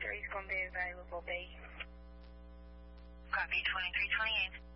23 is going to be available, B. Copy, 2328.